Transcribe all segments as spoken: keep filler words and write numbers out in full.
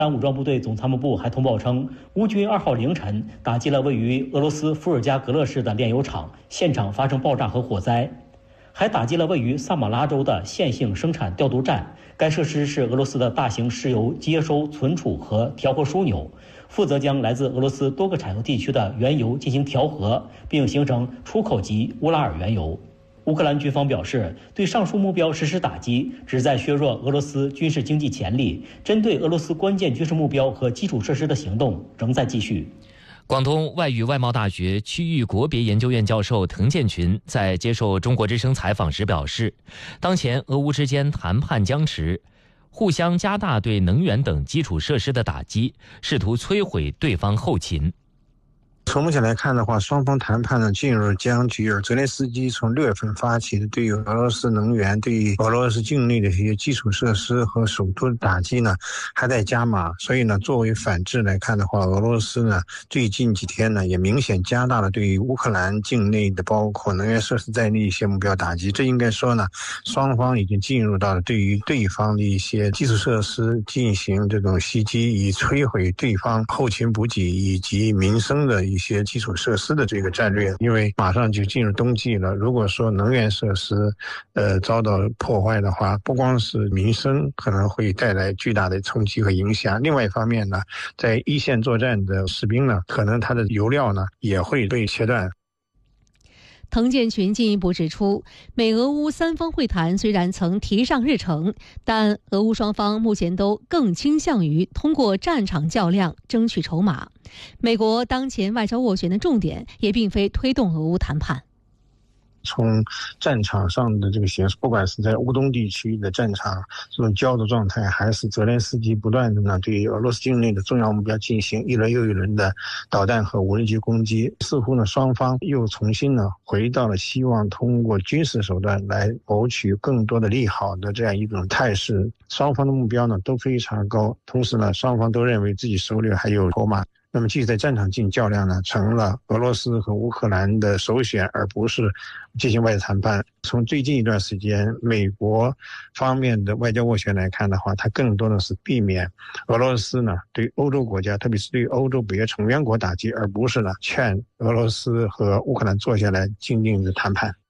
武装部队总参谋部还通报称，乌军二号凌晨打击了位于俄罗斯伏尔加格勒市的炼油厂，现场发生爆炸和火灾，还打击了位于萨马拉州的线性生产调度站。该设施是俄罗斯的大型石油接收、存储和调和枢纽，负责将来自俄罗斯多个产油地区的原油进行调和，并形成出口级乌拉尔原油。乌克兰军方表示，对上述目标实施打击，旨在削弱俄罗斯军事经济潜力，针对俄罗斯关键军事目标和基础设施的行动仍在继续。 广东外语外贸大学区域国别研究院教授滕建群在接受中国之声采访时表示，当前俄乌之间谈判僵持，互相加大对能源等基础设施的打击，试图摧毁对方后勤。 从目前来看的话，双方谈判呢进入僵局，而泽连斯基从六月份发起的对于俄罗斯能源、对于俄罗斯境内的一些基础设施和首都的打击呢还在加码。所以呢，作为反制来看的话，俄罗斯呢最近几天呢也明显加大了对于乌克兰境内的包括能源设施在内一些目标打击。这应该说呢，双方已经进入到了对于对方的一些基础设施进行这种袭击，以摧毁对方后勤补给以及民生的一些基础设施的这个战略。因为马上就进入冬季了，如果说能源设施呃遭到破坏的话，不光是民生可能会带来巨大的冲击和影响，另外一方面呢，在一线作战的士兵呢，可能他的油料呢也会被切断。 滕建群进一步指出，美俄乌三方会谈虽然曾提上日程，但俄乌双方目前都更倾向于通过战场较量争取筹码。美国当前外交斡旋的重点也并非推动俄乌谈判。 从战场上的这个形势，不管是在乌东地区的战场这种焦灼状态，还是泽连斯基不断的呢对俄罗斯境内的重要目标进行一轮又一轮的导弹和无人机攻击，似乎呢双方又重新呢回到了希望通过军事手段来谋取更多的利好的这样一种态势。双方的目标呢都非常高，同时呢双方都认为自己手里还有筹码。那么继续在战场进行较量呢，成了俄罗斯和乌克兰的首选，而不是进行外交谈判。从最近一段时间美国方面的外交斡旋来看的话，它更多的是避免俄罗斯呢对欧洲国家，特别是对欧洲北约成员国打击，而不是呢劝俄罗斯和乌克兰坐下来静静的谈判。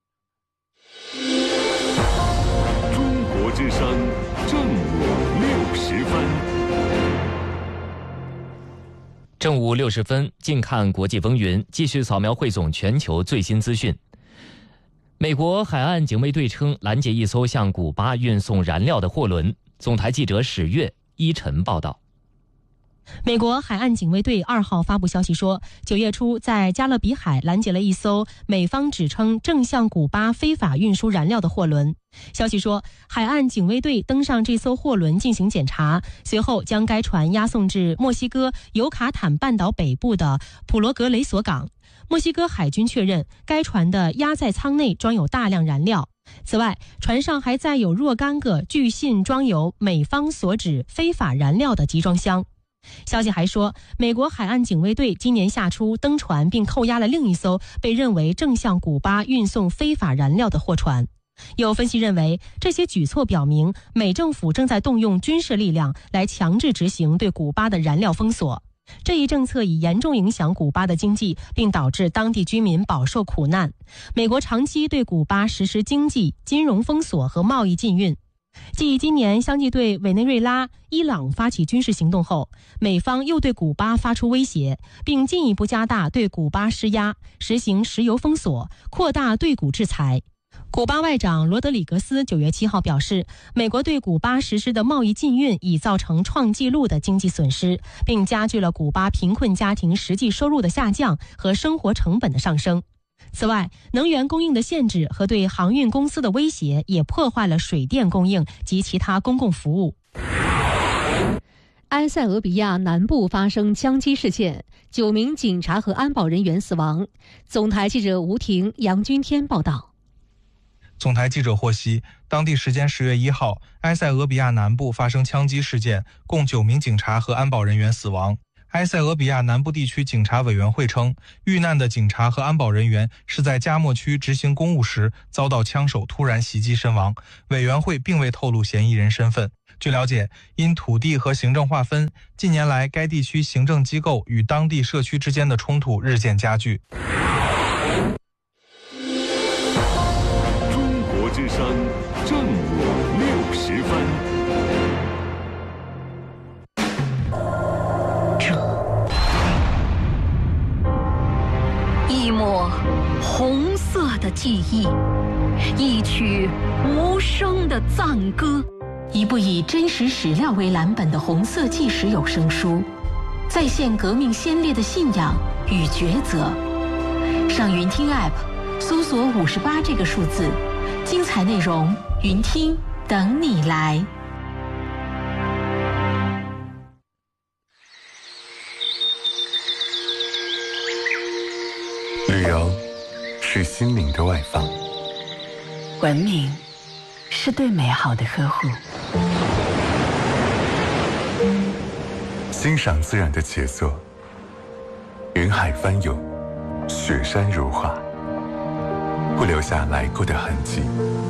中国之声正午六十分。 正午六十分，近看国际风云，继续扫描汇总全球最新资讯。美国海岸警卫队称拦截一艘向古巴运送燃料的货轮。总台记者史月依晨报道。 美国海岸警卫队二号发布消息说，九月初在加勒比海拦截了一艘美方指称正向古巴非法运输燃料的货轮。消息说，海岸警卫队登上这艘货轮进行检查，随后将该船押送至墨西哥尤卡坦半岛北部的普罗格雷索港。墨西哥海军确认，该船的压载舱内装有大量燃料。此外，船上还载有若干个据信装有美方所指非法燃料的集装箱。消息还说，美国海岸警卫队今年夏初登船并扣押了另一艘被认为正向古巴运送非法燃料的货船。有分析认为，这些举措表明美政府正在动用军事力量来强制执行对古巴的燃料封锁。这一政策已严重影响古巴的经济，并导致当地居民饱受苦难。美国长期对古巴实施经济、金融封锁和贸易禁运。继今年相继对委内瑞拉、伊朗发起军事行动后，美方又对古巴发出威胁，并进一步加大对古巴施压，实行石油封锁，扩大对古制裁。古巴外长罗德里格斯九月七号表示，美国对古巴实施的贸易禁运已造成创纪录的经济损失，并加剧了古巴贫困家庭实际收入的下降和生活成本的上升。此外，能源供应的限制和对航运公司的威胁也破坏了水电供应及其他公共服务。 埃塞俄比亚南部发生枪击事件，九名警察和安保人员死亡。总台记者吴婷、杨军天报道。 总台记者获悉，当地时间十月一号，埃塞俄比亚南部发生枪击事件，共九名警察和安保人员死亡。埃塞俄比亚南部地区警察委员会称，遇难的警察和安保人员是在加莫区执行公务时遭到枪手突然袭击身亡。委员会并未透露嫌疑人身份。 据了解，因土地和行政划分，近年来该地区行政机构与当地社区之间的冲突日渐加剧。 中国之声正午六时分。 这一抹红色的记忆，一曲无声的赞歌。一部以真实史料为蓝本的红色纪实有声书，再现革命先烈的信仰与抉择。上云听 App 搜索五十八这个数字，精彩内容云听等你来。 旅游是心灵的外放， 文明是对美好的呵护， 欣赏自然的杰作，云海翻涌，雪山如画，不留下来过的痕迹。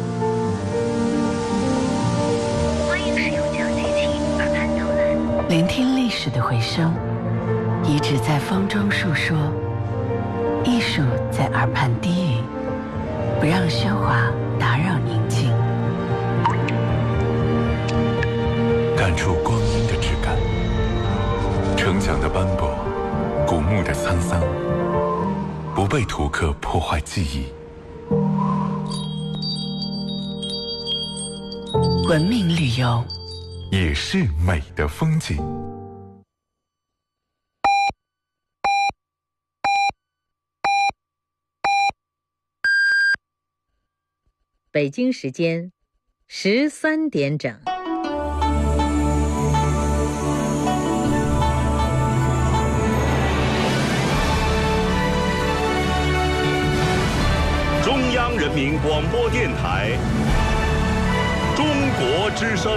欢迎使用讲机器耳畔导览，聆听历史的回声，遗址在风中述说，艺术在耳畔低语，不让喧哗打扰宁静。 感触光阴的质感，城墙的斑驳，古墓的沧桑，不被图刻破坏记忆。 文明旅游也是美的风景。 北京时间十三点整。 中央人民广播电台中国之声。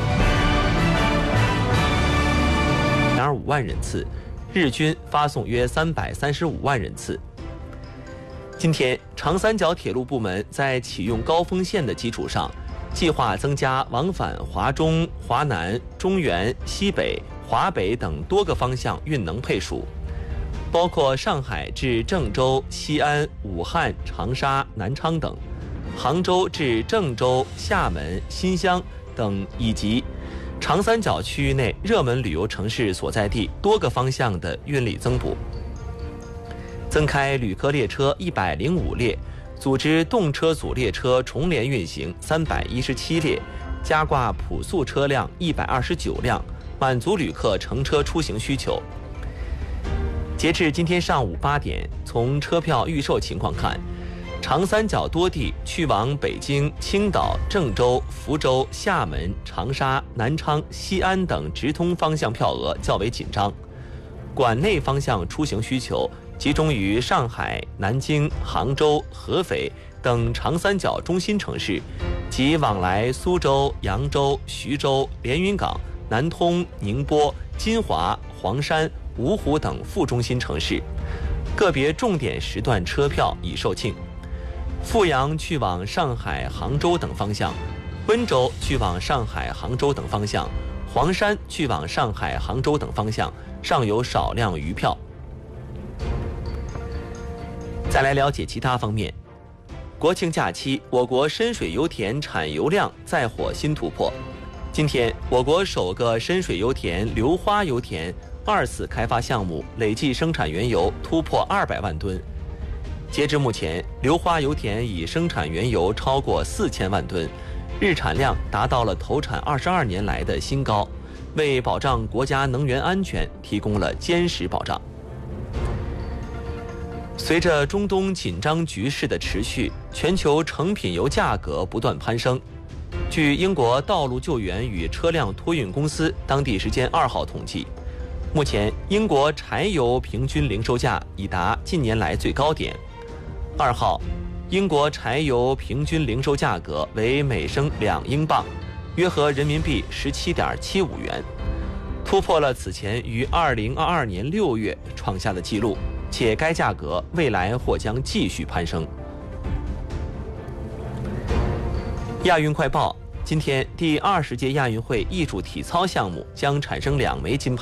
点二五万人次，日均发送约三百三十五万人次。今天，长三角铁路部门在启用高峰线的基础上，计划增加往返华中、华南、中原、西北、华北等多个方向运能配属，包括上海至郑州、西安、武汉、长沙、南昌等，杭州至郑州、厦门、新乡等，以及长三角区域内热门旅游城市所在地多个方向的运力增补。增开旅客列车一百零五列，组织动车组列车重联运行三百一十七列，加挂普速车辆一百二十九辆，满足旅客乘车出行需求。截至今天上午八点，从车票预售情况看，长三角多地去往北京、青岛、郑州、福州、厦门、长沙、南昌、西安等直通方向票额较为紧张，管内方向出行需求集中于上海、南京、杭州、合肥等长三角中心城市，及往来苏州、扬州、徐州、连云港、南通、宁波、金华、黄山、芜湖等副中心城市。个别重点时段车票已售罄。阜阳去往上海、杭州等方向，温州去往上海、杭州等方向，黄山去往上海、杭州等方向尚有少量余票。再来了解其他方面。国庆假期，我国深水油田产油量再获新突破。今天，我国首个深水油田硫花油田二次开发项目累计生产原油突破二百万吨。截至目前，硫花油田已生产原油超过四千万吨，日产量达到了投产二十二年来的新高，为保障国家能源安全提供了坚实保障。随着中东紧张局势的持续，全球成品油价格不断攀升。据英国道路救援与车辆托运公司当地时间二号统计，目前英国柴油平均零售价已达近年来最高点。二号，英国柴油平均零售价格为每升两英镑，约合人民币十七点七五元，突破了此前于二零二二年六月创下的纪录。且该价格未来或将继续攀升。亚运快报： 今天，第二十届亚运会艺术体操项目将产生两枚金牌。